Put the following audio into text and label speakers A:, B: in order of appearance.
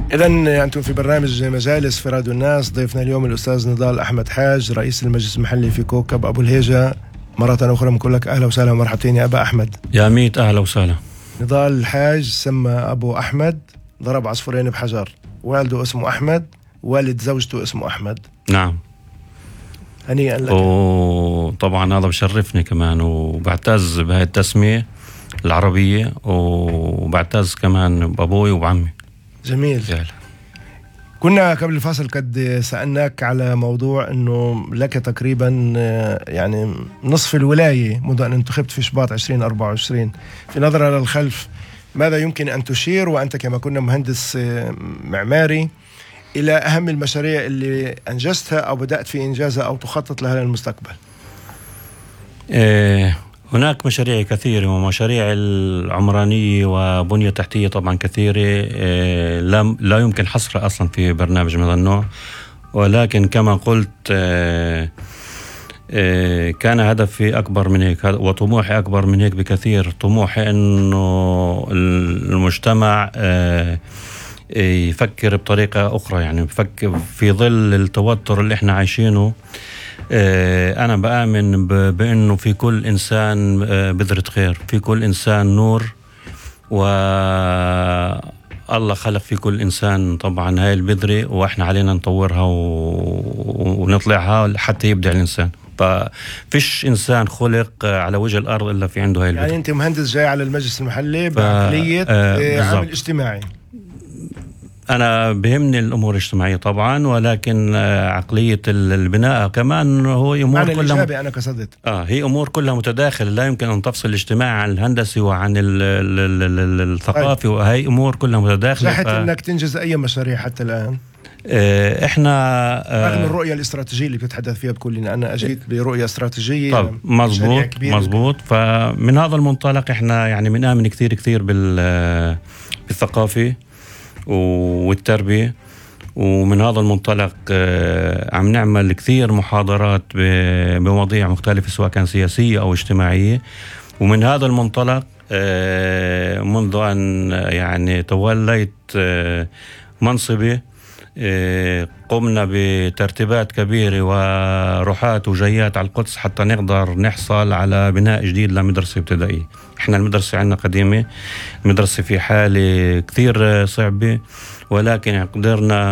A: إذن أنتم في برنامج مجالس في راديو الناس. ضيفنا اليوم الأستاذ نضال أحمد حاج، رئيس المجلس المحلي في كوكب أبو الهيجة. مرة أخرى بنقول لك أهلا وسهلا ومرحبتين يا أبا أحمد.
B: يا ميت أهلا وسهلا.
A: نضال الحاج سمى أبو أحمد، ضرب عصفورين بحجر، والده اسمه أحمد، والد زوجته اسمه أحمد.
B: نعم،
A: هنيئا لك.
B: وطبعا هذا بشرفني كمان، وبعتز بهاي التسمية العربية، وبعتز كمان بأبوي وبعمي.
A: جميل. كنا قبل الفاصل قد سألناك على موضوع أنه لك تقريبا يعني نصف الولاية منذ أن انتخبت في شباط 2024. في نظرة للخلف، ماذا يمكن أن تشير وأنت كما كنا مهندس معماري إلى أهم المشاريع اللي أنجزتها أو بدأت في إنجازها أو تخطط لها للمستقبل؟
B: هناك مشاريع كثيرة، ومشاريع العمرانية وبنية تحتية طبعا كثيرة، لا يمكن حصرها أصلا في برنامج من هذا النوع. ولكن كما قلت كان هدفي أكبر من هيك وطموحي أكبر من هيك بكثير. طموحي أنه المجتمع يفكر بطريقة أخرى، يعني يفكر في ظل التوتر اللي احنا عايشينه. أنا بآمن بأنه في كل إنسان بذرة خير، في كل إنسان نور، والله خلق في كل إنسان طبعا هاي البذرة، وإحنا علينا نطورها ونطلعها حتى يبدع الإنسان. ففيش إنسان خلق على وجه الأرض إلا في عنده هاي البذرة.
A: يعني أنت مهندس جاي على المجلس المحلي بعقلية عامل اجتماعي.
B: أنا بهمني الأمور الاجتماعية طبعا، ولكن عقلية البناء كمان هو أمور كلها
A: أنا قصدت
B: هي أمور كلها متداخلة، لا يمكن أن تفصل الاجتماع عن الهندسي وعن الثقافي. وهي أمور كلها متداخلة.
A: صحت أنك تنجز أي مشاريع حتى الآن؟
B: إحنا
A: رغم الرؤية الاستراتيجية اللي بتتحدث فيها بكل أنا أجيت برؤية استراتيجية.
B: طب مزبوط. فمن هذا المنطلق إحنا يعني بنآمن كثير بالثقافة والتربية، ومن هذا المنطلق عم نعمل كثير محاضرات بمواضيع مختلفة سواء كان سياسية أو اجتماعية. ومن هذا المنطلق منذ أن يعني توليت منصبي قمنا بترتيبات كبيرة ورحات وجيات على القدس حتى نقدر نحصل على بناء جديد لمدرسة ابتدائية. احنا المدرسة عندنا قديمة، المدرسة في حالة كثير صعبة، ولكن قدرنا